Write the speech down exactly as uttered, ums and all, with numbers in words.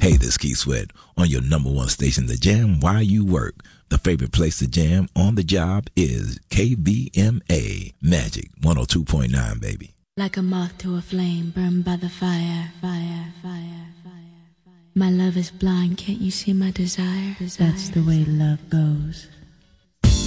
Hey, this Keith Sweat on your number one station, The Jam, while you work. The favorite place to jam on the job is K B M A Magic one oh two point nine, baby. Like a moth to a flame, burned by the fire, fire, fire, fire, fire. My love is blind, can't you see my desire? desire. That's the way love goes.